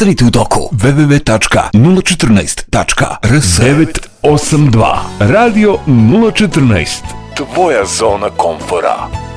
Ostanite u toku. www.014.rs 982 Radio 014. Tvoja zona komfora.